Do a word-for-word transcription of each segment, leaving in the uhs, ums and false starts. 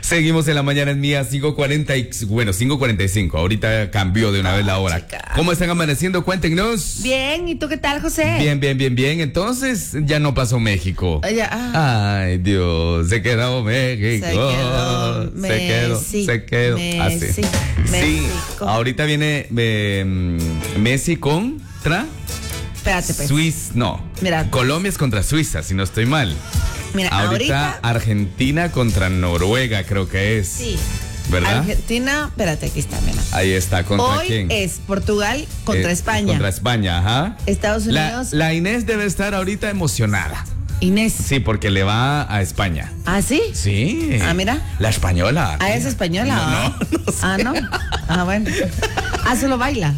Seguimos en la mañana en mía, cinco cuarenta y, bueno, cinco cuarenta y cinco. Ahorita cambió de una vez la hora. Chica. ¿Cómo están amaneciendo? Cuéntenos. Bien, ¿y tú qué tal, José? Bien, bien, bien, bien. Entonces, ya no pasó México. Ya, ah. Ay, Dios, se quedó México. Se quedó Se quedó, Messi, se quedó. Así. Messi, Sí, México. ahorita viene eh, Messi contra Espérate, pues. Suiza. No, Mira. Colombia es contra Suiza, si no estoy mal. Mira, Ahorita, ahorita. Argentina contra Noruega, creo que es. Sí. ¿Verdad? Argentina, espérate, aquí está, mira. Ahí está, ¿contra Hoy quién? es Portugal contra Eh, España. Contra España, ajá. Estados La, Unidos. la Inés debe estar ahorita emocionada. Inés. Sí, porque le va a España. ¿Ah, sí? Sí. Ah, mira. La española. Ah, es española. No, ¿ah? no, no sé. Ah, no. Ah, bueno. Ah, solo baila.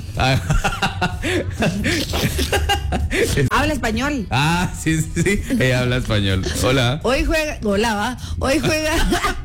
Habla español. Ah, sí, sí, sí. Ella habla español. Hola. Hoy juega. Hola, va. Hoy juega.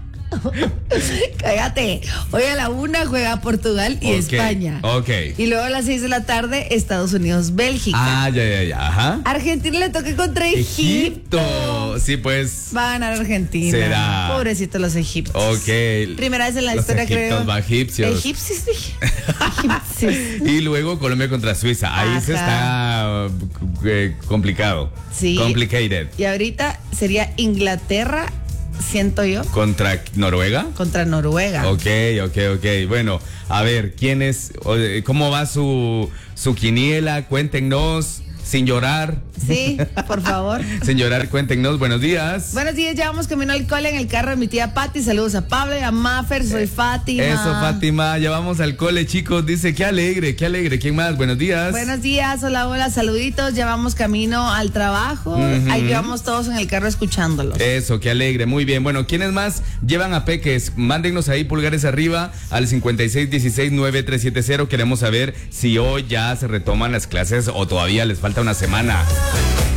Cállate. Hoy a la una juega Portugal y Ok, España. ok. Y luego a las seis de la tarde, Estados Unidos, Bélgica. Ah, ya, ya, ya. Ajá. Argentina le toca contra Egipto. Egipto. Sí, pues. Va a ganar Argentina. Será. Pobrecitos los egipcios. Ok. Primera vez en la Los historia, egiptos creo. va egipcios. Egipcios, dije. Egipcios. Y luego Colombia contra Suiza. Ahí Ajá. se está eh, complicado. Sí. Complicated. Y ahorita sería Inglaterra, siento yo, ¿Contra Noruega? contra Noruega. Ok, ok, ok. Bueno, a ver, ¿quién es? o- ¿Cómo va su, su quiniela? Cuéntenos, sin llorar. Sí, por favor. Sin llorar, cuéntenos. Buenos días. Buenos días, ya vamos camino al cole en el carro de mi tía Patti. Saludos a Pablo y a Maffer, soy Fátima. Eso, Fátima, ya vamos al cole, chicos. Dice, qué alegre, qué alegre. ¿Quién más? Buenos días. Buenos días, hola, hola, saluditos. Ya vamos camino al trabajo. Ujú. Ahí vamos todos en el carro escuchándolos. Eso, qué alegre, muy bien. Bueno, ¿quiénes más llevan a peques? Mándennos ahí pulgares arriba al cincuenta y seis dieciséis nueve tres siete cero. Queremos saber si hoy ya se retoman las clases o todavía les falta una semana.